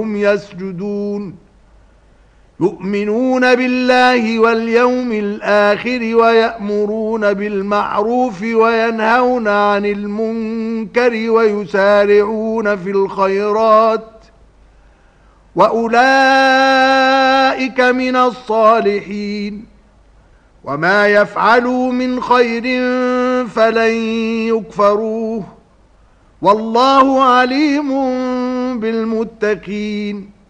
هم يسجدون يؤمنون بالله واليوم الآخر ويأمرون بالمعروف وينهون عن المنكر ويسارعون في الخيرات وأولئك من الصالحين وما يفعلوا من خير فلن يكفروه والله عليم بالمتقين